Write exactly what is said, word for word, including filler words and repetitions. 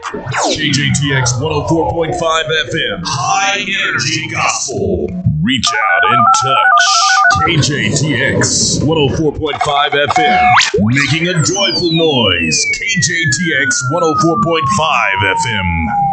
K J T X one oh four point five F M. High Energy Gospel. Reach out and touch. K J T X one oh four point five F M. Making a joyful noise. K J T X one oh four point five F M.